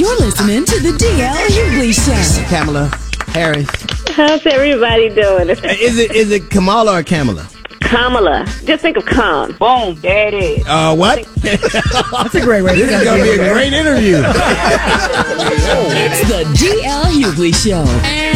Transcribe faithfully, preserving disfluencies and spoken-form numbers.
You're listening to the D L Hughley Show. Kamala Harris. How's everybody doing? Is it is it Kamala or Kamala? Kamala. Just think of Kam. Boom, there it is. Uh, what? That's a great way. This is going to be a great interview. It's the D L Hughley Show.